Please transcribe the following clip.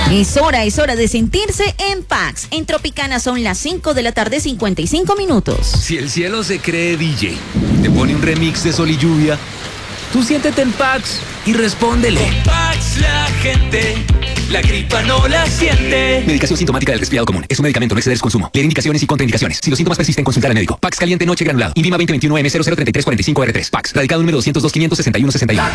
Es hora de sentirse en Pax. En Tropicana son las 5 de la tarde, 55 minutos. Si el cielo se cree DJ, te pone un remix de Sol y Lluvia, tú siéntete en Pax y respóndele. Con Pax la gente, la gripa no la siente. Medicación sintomática del resfriado común. Es un medicamento, no exceder su consumo. Leer indicaciones y contraindicaciones. Si los síntomas persisten, consultar al médico. Pax caliente noche granulado. INVIMA 2021 M003345R3. Pax. Radicado número 202 561 61.